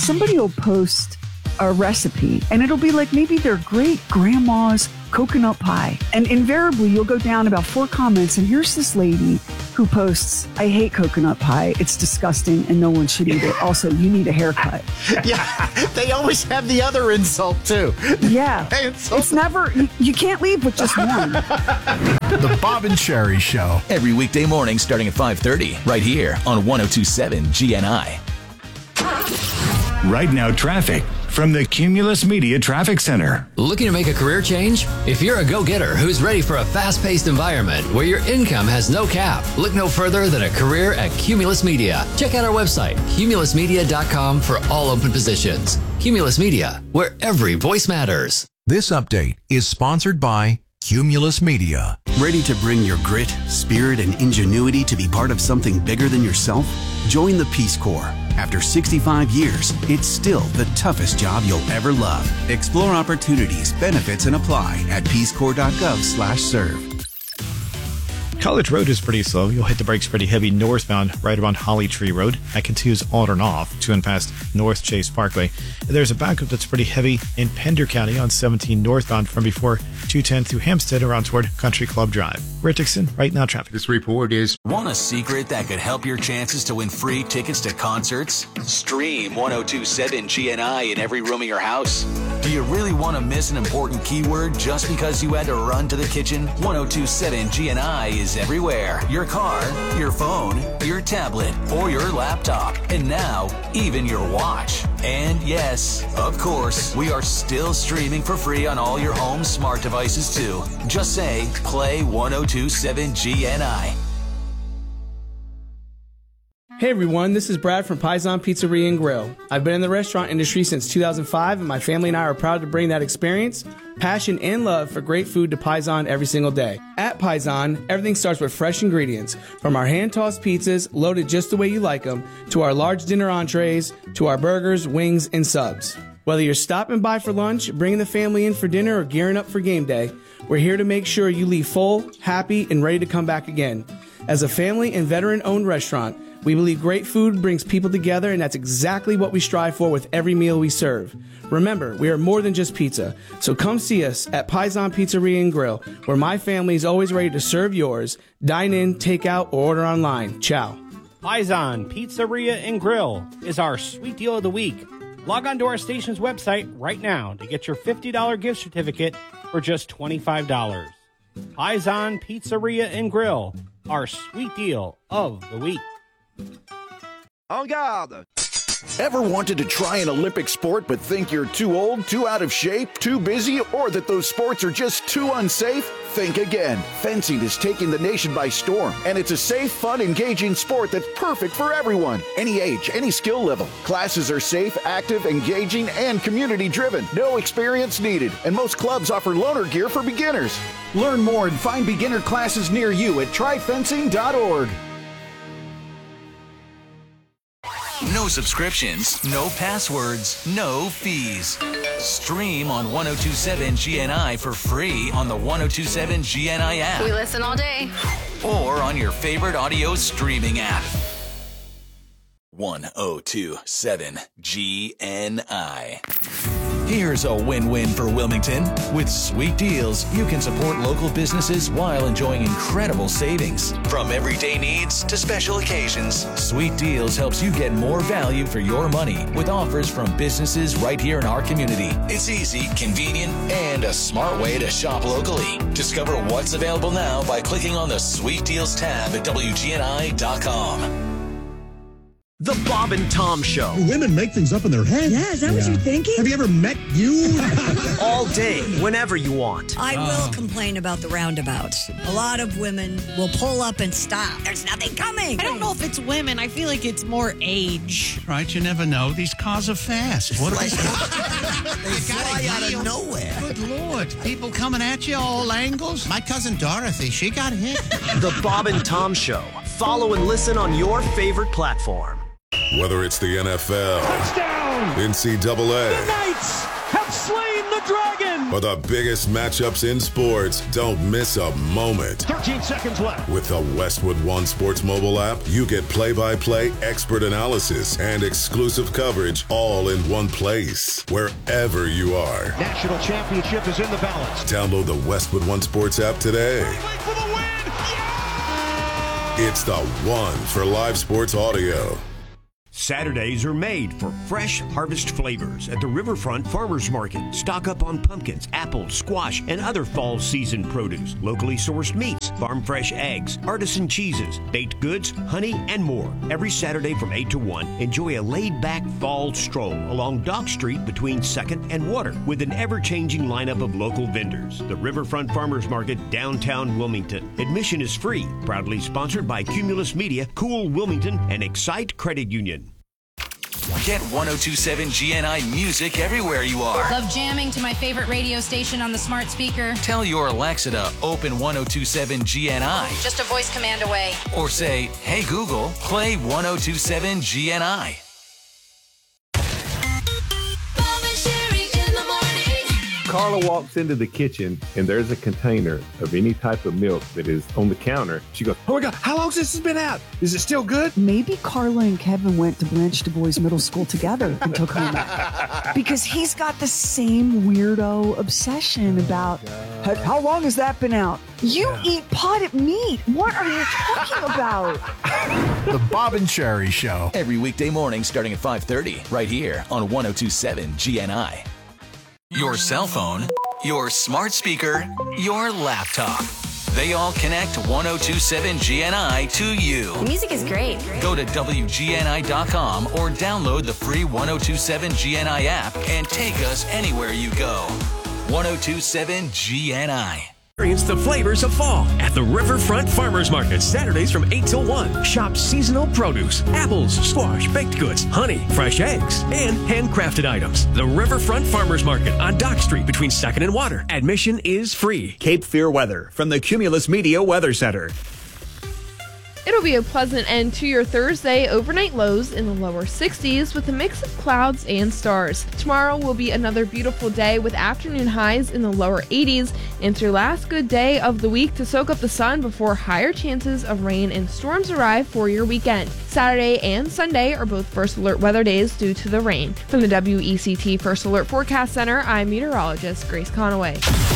somebody will post a recipe and it'll be like maybe their great grandma's coconut pie. And invariably you'll go down about 4 comments and here's this lady who posts, I hate coconut pie. It's disgusting and no one should eat it. Also, you need a haircut. Yeah, they always have the other insult too. Yeah. It's never, you can't leave with just one. The Bob and Sherry Show. Every weekday morning starting at 5:30, right here on 102.7 GNI. Right now, traffic from the Cumulus Media Traffic Center. Looking to make a career change? If you're a go-getter who's ready for a fast-paced environment where your income has no cap, look no further than a career at Cumulus Media. Check out our website, cumulusmedia.com, for all open positions. Cumulus Media, where every voice matters. This update is sponsored by Cumulus Media. Ready to bring your grit, spirit, and ingenuity to be part of something bigger than yourself? Join the Peace Corps. After 65 years, it's still the toughest job you'll ever love. Explore opportunities, benefits, and apply at peacecorps.gov/serve. College Road is pretty slow. You'll hit the brakes pretty heavy northbound right around Holly Tree Road. That continues on and off to and past North Chase Parkway. There's a backup that's pretty heavy in Pender County on 17 northbound from before 210 through Hempstead around toward Country Club Drive. Rick Dixon, right now traffic. This report is... Want a secret that could help your chances to win free tickets to concerts? Stream 102.7 GNI in every room of your house. Do you really want to miss an important keyword just because you had to run to the kitchen? 102.7 GNI is everywhere. Your car, your phone, your tablet, or your laptop. And now, even your watch. And yes, of course, we are still streaming for free on all your home smart devices too. Just say, play 102.7 GNI. Hey everyone, this is Brad from Paisan Pizzeria and Grill. I've been in the restaurant industry since 2005, and my family and I are proud to bring that experience, passion, and love for great food to Paisan every single day. At Paisan, everything starts with fresh ingredients, from our hand-tossed pizzas, loaded just the way you like them, to our large dinner entrees, to our burgers, wings, and subs. Whether you're stopping by for lunch, bringing the family in for dinner, or gearing up for game day, we're here to make sure you leave full, happy, and ready to come back again. As a family and veteran-owned restaurant, we believe great food brings people together, and that's exactly what we strive for with every meal we serve. Remember, we are more than just pizza, so come see us at Paisan Pizzeria and Grill, where my family is always ready to serve yours. Dine in, take out, or order online. Ciao. Paisan Pizzeria and Grill is our sweet deal of the week. Log on to our station's website right now to get your $50 gift certificate for just $25. Paisan Pizzeria and Grill, our sweet deal of the week. En garde! Ever wanted to try an Olympic sport but think you're too old, too out of shape, too busy, or that those sports are just too unsafe? Think again. Fencing is taking the nation by storm, and it's a safe, fun, engaging sport that's perfect for everyone. Any age, any skill level. Classes are safe, active, engaging, and community-driven. No experience needed, and most clubs offer loaner gear for beginners. Learn more and find beginner classes near you at tryfencing.org. No subscriptions, no passwords, no fees. Stream on 102.7 GNI for free on the 102.7 GNI app. We listen all day. Or on your favorite audio streaming app. 102.7 GNI. Here's a win-win for Wilmington. With sweet deals, you can support local businesses while enjoying incredible savings. From everyday needs to special occasions, Sweet Deals helps you get more value for your money with offers from businesses right here in our community. It's easy, convenient, and a smart way to shop locally. Discover what's available now by clicking on the Sweet Deals tab at WGNI.com. The Bob and Tom Show. Women make things up in their head. Yeah, is that what you're thinking? Have you ever met you? All day, whenever you want. I will complain about the roundabouts. A lot of women will pull up and stop. There's nothing coming. I don't know if it's women. I feel like it's more age. Right, you never know. These cars are fast. What they fly out of nowhere. Good Lord. People coming at you all angles. My cousin Dorothy, she got hit. The Bob and Tom Show. Follow and listen on your favorite platform. Whether it's the NFL, touchdown, NCAA, the Knights have slain the dragon. For the biggest matchups in sports, don't miss a moment. 13 seconds left. With the Westwood One Sports mobile app, you get play-by-play expert analysis and exclusive coverage all in one place, wherever you are. National championship is in the balance. Download the Westwood One Sports app today. For the win! It's the one for live sports audio. Saturdays are made for fresh harvest flavors at the Riverfront Farmers Market. Stock up on pumpkins, apples, squash, and other fall season produce. Locally sourced meats, farm fresh eggs, artisan cheeses, baked goods, honey, and more. Every Saturday from 8 to 1, enjoy a laid-back fall stroll along Dock Street between 2nd and Water with an ever-changing lineup of local vendors. The Riverfront Farmers Market, downtown Wilmington. Admission is free. Proudly sponsored by Cumulus Media, Cool Wilmington, and Excite Credit Union. Get 102.7 GNI music everywhere you are. Love jamming to my favorite radio station on the smart speaker. Tell your Alexa to open 102.7 GNI. Just a voice command away. Or say, hey Google, play 102.7 GNI. Carla walks into the kitchen and there's a container of any type of milk that is on the counter. She goes, oh my God, how long since it's been out? Is it still good? Maybe Carla and Kevin went to Blanche Du Bois Middle School together and took home because he's got the same weirdo obsession about how long has that been out? You eat potted meat. What are you talking about? The Bob and Sherry Show. Every weekday morning starting at 5:30 right here on 102.7 GNI. Your cell phone, your smart speaker, your laptop. They all connect 102.7 GNI to you. The music is great. Go to WGNI.com or download the free 102.7 GNI app and take us anywhere you go. 102.7 GNI. Experience the flavors of fall at the Riverfront Farmers Market, Saturdays from 8 till 1. Shop seasonal produce, apples, squash, baked goods, honey, fresh eggs, and handcrafted items. The Riverfront Farmers Market on Dock Street between 2nd and Water. Admission is free. Cape Fear weather from the Cumulus Media Weather Center. It'll be a pleasant end to your Thursday. Overnight lows in the lower 60s with a mix of clouds and stars. Tomorrow will be another beautiful day with afternoon highs in the lower 80s. And it's your last good day of the week to soak up the sun before higher chances of rain and storms arrive for your weekend. Saturday and Sunday are both first alert weather days due to the rain. From the WECT First Alert Forecast Center, I'm meteorologist Grace Conaway.